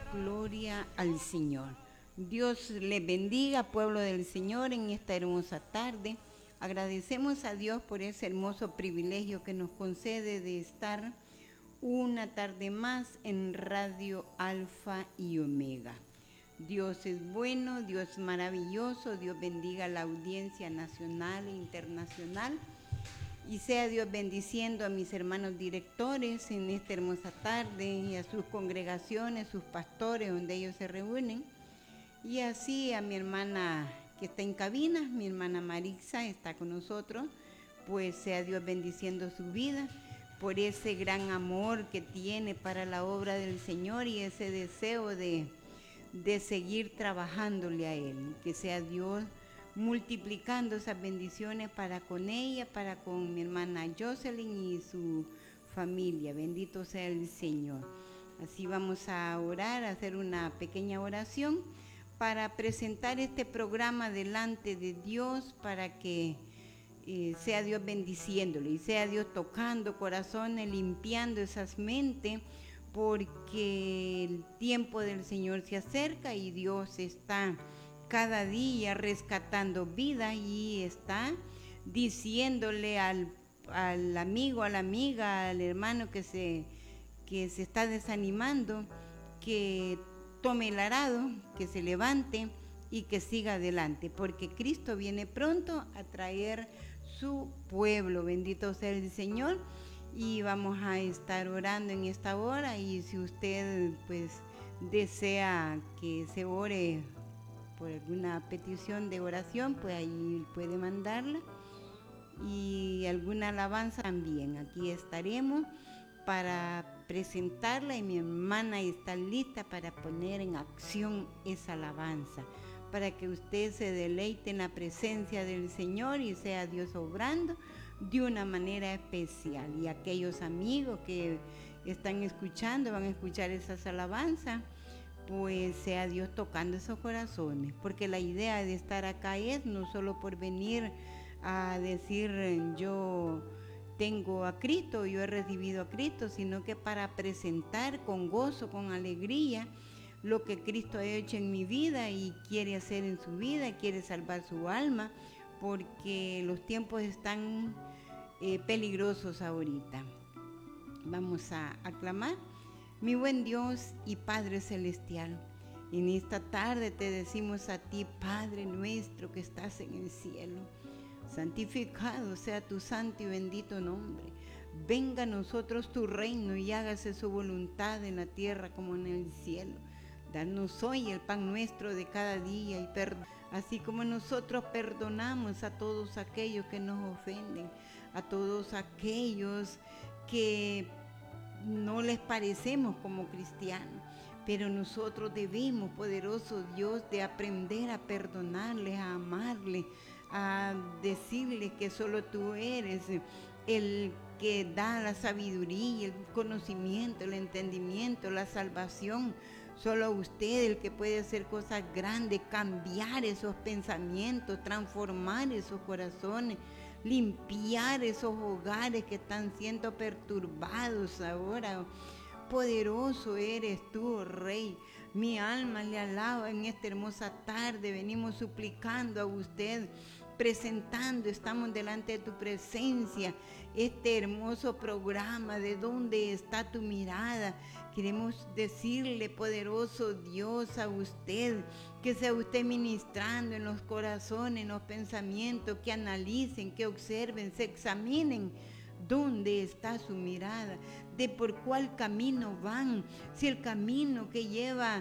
Gloria al Señor. Dios les bendiga, pueblo del Señor, en esta hermosa tarde. Agradecemos a Dios por ese hermoso privilegio que nos concede de estar una tarde más en Radio Alfa y Omega. Dios es bueno, Dios es maravilloso, Dios bendiga a la audiencia nacional e internacional. Y sea Dios bendiciendo a mis hermanos directores en esta hermosa tarde y a sus congregaciones, sus pastores donde ellos se reúnen. Y así a mi hermana que está en cabina, mi hermana Marixa está con nosotros, pues sea Dios bendiciendo su vida por ese gran amor que tiene para la obra del Señor y ese deseo de seguir trabajándole a Él. Que sea Dios multiplicando esas bendiciones para con ella, para con mi hermana Jocelyn y su familia. Bendito sea el Señor. Así vamos a orar, a hacer una pequeña oración para presentar este programa delante de Dios, para que sea Dios bendiciéndole y sea Dios tocando corazones, limpiando esas mentes, porque el tiempo del Señor se acerca y Dios está cada día rescatando vida y está diciéndole al amigo, a la amiga, al hermano que se está desanimando, que tome el arado, que se levante y que siga adelante, porque Cristo viene pronto a traer su pueblo. Bendito sea el Señor. Y vamos a estar orando en esta hora, y si usted pues desea que se ore por alguna petición de oración, pues ahí puede mandarla, y alguna alabanza también. Aquí estaremos para presentarla y mi hermana está lista para poner en acción esa alabanza, para que usted se deleite en la presencia del Señor y sea Dios obrando de una manera especial. Y aquellos amigos que están escuchando, van a escuchar esas alabanzas, pues sea Dios tocando esos corazones, porque la idea de estar acá es no solo por venir a decir yo tengo a Cristo, yo he recibido a Cristo, sino que para presentar con gozo, con alegría, lo que Cristo ha hecho en mi vida y quiere hacer en su vida, quiere salvar su alma, porque los tiempos están peligrosos ahorita. Vamos a aclamar. Mi buen Dios y Padre Celestial, en esta tarde te decimos a ti, Padre nuestro que estás en el cielo, santificado sea tu santo y bendito nombre. Venga a nosotros tu reino y hágase su voluntad en la tierra como en el cielo. Danos hoy el pan nuestro de cada día y así como nosotros perdonamos a todos aquellos que nos ofenden, a todos aquellos que no les parecemos como cristianos, pero nosotros debemos, poderoso Dios, de aprender a perdonarles, a amarles, a decirles que solo tú eres el que da la sabiduría, el conocimiento, el entendimiento, la salvación. Solo usted el que puede hacer cosas grandes, cambiar esos pensamientos, transformar esos corazones, limpiar esos hogares que están siendo perturbados ahora. Poderoso eres tú, Rey. Mi alma le alaba en esta hermosa tarde. Venimos suplicando a usted, presentando, estamos delante de tu presencia, este hermoso programa, ¿de dónde está tu mirada? Queremos decirle, poderoso Dios, a usted, que sea usted ministrando en los corazones, en los pensamientos, que analicen, que observen, se examinen. ¿Dónde está su mirada? ¿De por cuál camino van? Si el camino que lleva